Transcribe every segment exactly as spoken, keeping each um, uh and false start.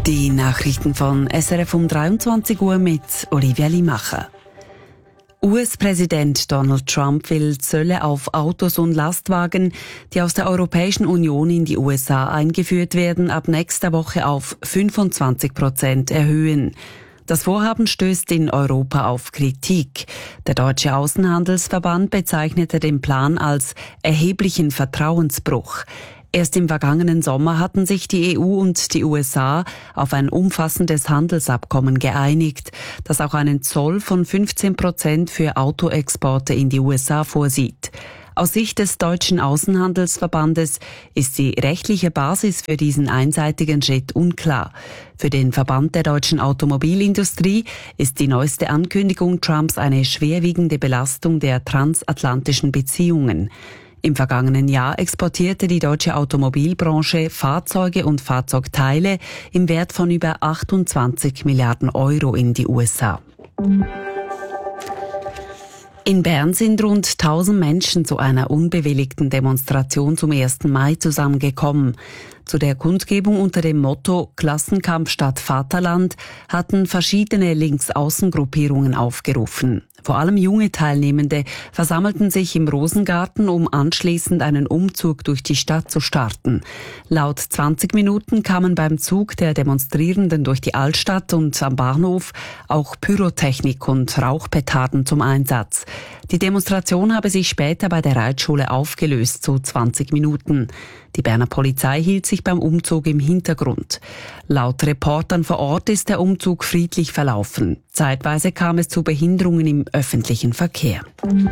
Die Nachrichten von S R F um dreiundzwanzig Uhr mit Olivia Limacher. U S-Präsident Donald Trump will Zölle auf Autos und Lastwagen, die aus der Europäischen Union in die U S A eingeführt werden, ab nächster Woche auf fünfundzwanzig Prozent erhöhen. Das Vorhaben stößt in Europa auf Kritik. Der Deutsche Außenhandelsverband bezeichnete den Plan als erheblichen Vertrauensbruch. Erst im vergangenen Sommer hatten sich die E U und die U S A auf ein umfassendes Handelsabkommen geeinigt, das auch einen Zoll von fünfzehn Prozent für Autoexporte in die U S A vorsieht. Aus Sicht des Deutschen Außenhandelsverbandes ist die rechtliche Basis für diesen einseitigen Schritt unklar. Für den Verband der deutschen Automobilindustrie ist die neueste Ankündigung Trumps eine schwerwiegende Belastung der transatlantischen Beziehungen. Im vergangenen Jahr exportierte die deutsche Automobilbranche Fahrzeuge und Fahrzeugteile im Wert von über achtundzwanzig Milliarden Euro in die U S A. In Bern sind rund tausend Menschen zu einer unbewilligten Demonstration zum ersten Mai zusammengekommen. Zu der Kundgebung unter dem Motto Klassenkampf statt Vaterland hatten verschiedene Linksaußengruppierungen aufgerufen. Vor allem junge Teilnehmende versammelten sich im Rosengarten, um anschließend einen Umzug durch die Stadt zu starten. Laut zwanzig Minuten kamen beim Zug der Demonstrierenden durch die Altstadt und am Bahnhof auch Pyrotechnik und Rauchpetarden zum Einsatz. Die Demonstration habe sich später bei der Reitschule aufgelöst, zu zwanzig Minuten. Die Berner Polizei hielt sich beim Umzug im Hintergrund. Laut Reportern vor Ort ist der Umzug friedlich verlaufen. Zeitweise kam es zu Behinderungen im öffentlichen Verkehr.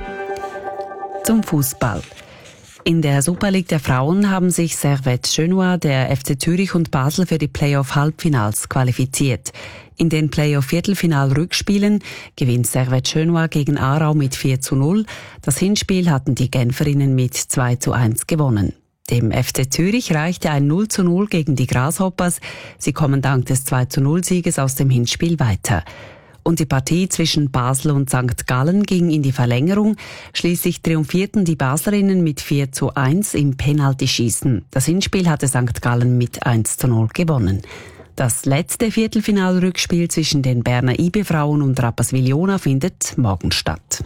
Zum Fußball. In der Super League der Frauen haben sich Servette Genua, der F C Zürich und Basel für die Playoff-Halbfinals qualifiziert. In den Playoff-Viertelfinal-Rückspielen gewinnt Servette Genua gegen Aarau mit vier zu null. Das Hinspiel hatten die Genferinnen mit zwei zu eins gewonnen. Dem F C Zürich reichte ein null zu null gegen die Grasshoppers. Sie kommen dank des zwei zu null Sieges aus dem Hinspiel weiter. Und die Partie zwischen Basel und Sankt Gallen ging in die Verlängerung. Schließlich triumphierten die Baslerinnen mit vier zu eins im Penaltyschießen. Das Hinspiel hatte Sankt Gallen mit eins zu null gewonnen. Das letzte Viertelfinalrückspiel zwischen den Berner I B-Frauen und Rapperswil-Jona findet morgen statt.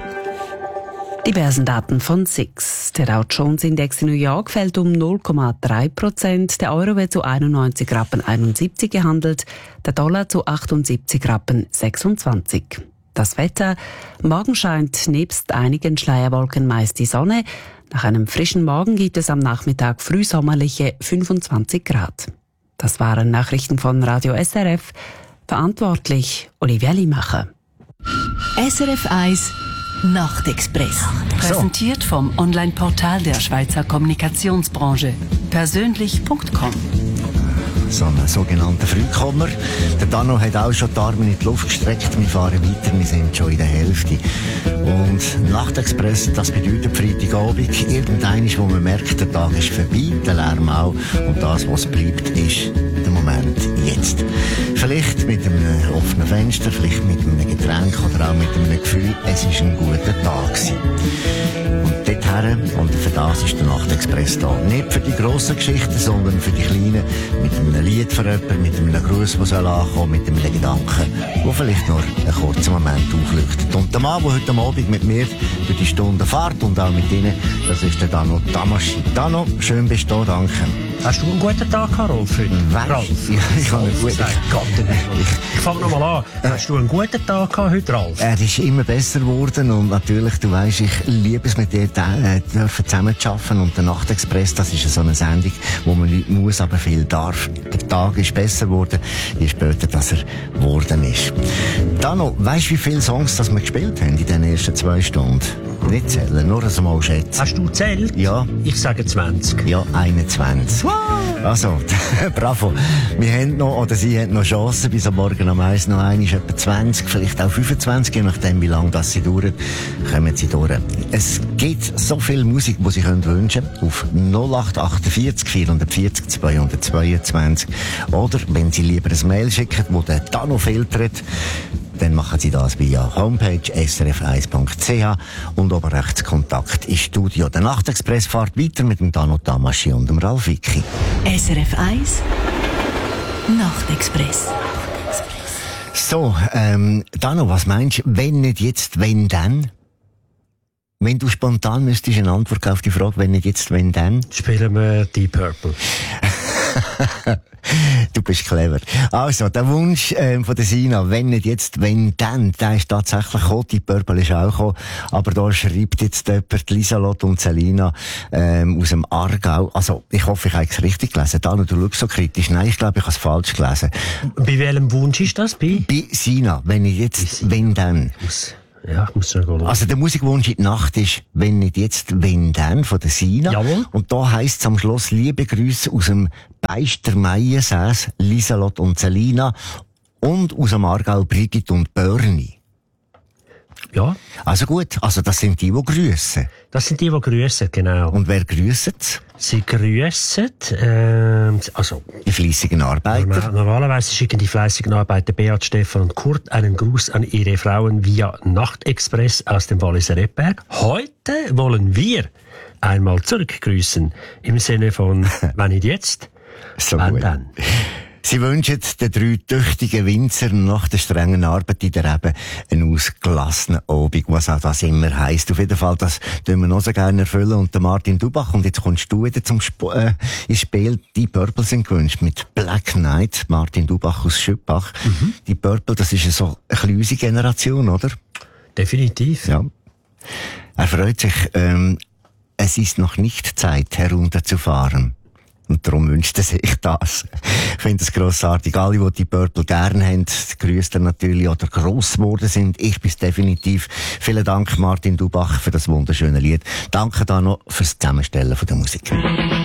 Die Börsendaten von S I X. Der Dow Jones Index in New York fällt um null Komma drei Prozent. Der Euro wird zu einundneunzig Rappen einundsiebzig gehandelt, der Dollar zu achtundsiebzig Rappen sechsundzwanzig. Das Wetter. Morgen scheint nebst einigen Schleierwolken meist die Sonne. Nach einem frischen Morgen gibt es am Nachmittag frühsommerliche fünfundzwanzig Grad. Das waren Nachrichten von Radio S R F. Verantwortlich Olivia Limacher. S R F eins Nachtexpress. Präsentiert vom Online-Portal der Schweizer Kommunikationsbranche. Persönlich Punkt com. So einen sogenannten Frühkommer. Der Dano hat auch schon die Arme in die Luft gestreckt. Wir fahren weiter, wir sind schon in der Hälfte. Und Nachtexpress, das bedeutet Freitagabend. Irgendeines, wo man merkt, der Tag ist vorbei, der Lärm auch. Und das, was bleibt, ist der Moment jetzt. Vielleicht mit einem offenen Fenster, vielleicht mit einem Getränk oder auch mit einem Gefühl, es ist ein guter Tag gewesen. Und dorthin, und für das ist der Nachtexpress da. Nicht für die grossen Geschichten, sondern für die kleinen, mit einem Lied für jemanden, mit einem Gruß, der soll ankommen, mit einem Gedanken, der vielleicht nur einen kurzen Moment aufleuchtet. Und der Mann, der heute Abend mit mir durch die Stunde fährt und auch mit Ihnen, das ist der Dano Tamaschi. Dano, schön bist du da, danke. Hast du einen guten Tag gehabt, Rolf? Weißt, Ralf? Ja, ich habe einen guten Tag. Ich fange nochmal an. Hast du einen guten Tag gehabt heute, Ralf? Er ist immer besser geworden und natürlich, du weisst, ich liebe es mit dir äh, dürfen zusammen zu arbeiten und der Nachtexpress, das ist so eine Sendung, wo man nicht muss, aber viel darf. Der Tag ist besser geworden, je später, dass er geworden ist. Dano, weisst du, wie viele Songs das wir gespielt haben in den ersten zwei Stunden? Nicht zählen, nur das mal schätzen. Hast du gezählt? Ja. Ich sage zwanzig. Ja, einundzwanzig. Wow. Also, bravo. Wir haben noch, oder Sie haben noch Chancen, bis am Morgen am eins noch ein, ist etwa zwanzig, vielleicht auch fünfundzwanzig, je nachdem, wie lange das sie dauert, kommen sie durch. Es gibt so viel Musik, die Sie können wünschen auf null acht achtundvierzig vierhundertvierzig zweihundertzweiundzwanzig. Oder, wenn Sie lieber ein Mail schicken, wo der Dano filtert, dann machen Sie das via Homepage s r f eins punkt c h und oben rechts Kontakt ins Studio. Der Nachtexpress fährt weiter mit dem Dano Tamaschi und dem Ralf Wicki. S R F eins Nachtexpress. So, ähm, Dano, was meinst du, wenn nicht jetzt, wenn dann? Wenn du spontan müsstest eine Antwort geben auf die Frage, wenn nicht jetzt, wenn dann? Spielen wir Deep Purple. Du bist clever. Also, der Wunsch ähm, von der Sina, wenn nicht jetzt, wenn dann, der ist tatsächlich gekommen, die Purple ist auch gekommen, aber da schreibt jetzt jemand, Lieselot und Selina ähm, aus dem Aargau. Also, ich hoffe, ich habe es richtig gelesen. Dano, du schaust so kritisch. Nein, ich glaube, ich habe es falsch gelesen. Bei welchem Wunsch ist das? Bei, Bei Sina, wenn nicht jetzt, wenn dann. Ja, ich muss sagen. Also der Musikwunsch in die Nacht ist, wenn nicht jetzt, wenn dann, von der Sina. Jawohl. Und da heisst es am Schluss, liebe Grüße aus dem Beister Meiensäß, Lieselot und Selina und aus dem Aargau Brigitte und Börni. Ja. Also gut, also das sind die, die grüssen. Das sind die, die grüssen, genau. Und wer grüsset? Sie grüssen, ähm, also, Die fleissigen Arbeiter. normal, normalerweise schicken die fleißigen Arbeiter Beat, Stefan und Kurt einen Gruß an ihre Frauen via Nachtexpress aus dem Walliser Rebberg. Heute wollen wir einmal zurückgrüßen. Im Sinne von, wenn nicht jetzt, So wenn gut. dann. Sie wünschen den drei tüchtigen Winzern nach der strengen Arbeit in der Rebe einen ausgelassenen Abend, was auch das immer heisst. Auf jeden Fall, das tun wir noch so gerne erfüllen. Und der Martin Dubach, und jetzt kommst du wieder zum Sp äh, ins Spiel. Die Purple sind gewünscht mit Black Knight, Martin Dubach aus Schüppach. Mhm. Die Purple, das ist so eine kleine unsere Generation, oder? Definitiv. Ja. Er freut sich, ähm, es ist noch nicht Zeit, herunterzufahren. Und darum wünscht er sich das. Ich finde es grossartig. Alle, die die Purple gerne haben, grüßt er natürlich oder gross geworden sind. Ich bin's definitiv. Vielen Dank, Martin Dubach, für das wunderschöne Lied. Danke da noch fürs Zusammenstellen von der Musik.